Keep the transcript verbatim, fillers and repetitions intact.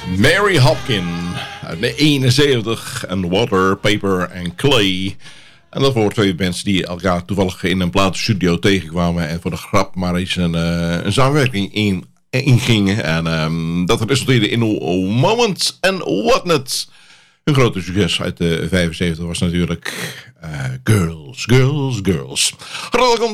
Mary Hopkin uit eenenzeventig en Water, Paper and Clay. En dat waren twee bands die elkaar toevallig in een platenstudio tegenkwamen en voor de grap maar eens een, uh, een samenwerking in, ingingen. En um, dat resulteerde in Moments and Whatnot. Een grote succes uit de vijfenzeventig was natuurlijk uh, Girls, Girls, Girls. Welkom